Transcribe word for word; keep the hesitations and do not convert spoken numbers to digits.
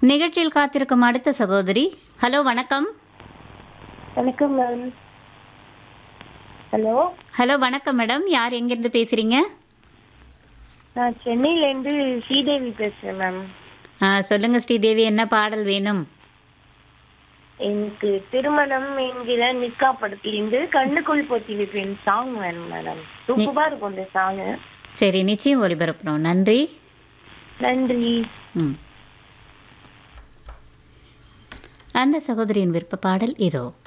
நிகழ்ச்சியில் காத்திருக்கும் அடுத்த சகோதரி. ஹலோ வணக்கம். வணக்கம் மேம். ஹலோ ஹலோ வணக்கம் மேடம். யார் எங்கேருந்து பேசுகிறீங்க? நான் சென்னையிலேருந்து ஸ்ரீதேவி பேசுகிறேன் மேம். ஆ சொல்லுங்கள் ஸ்ரீதேவி, என்ன பாடல் வேணும்? எனக்கு திருமணம் என்கிற நிக்கா படத்துலேருந்து கண்ணுக்குள் பொத்தி வைப்பேன் சாங் வேணும் மேடம். சூப்பராக இருக்கும் இந்த சாங்கு. சரி, நிச்சயம் ஒளிபரப்பணும். நன்றி. நன்றி. ம் அந்த சகோதரியின் விருப்ப பாடல் இதோ.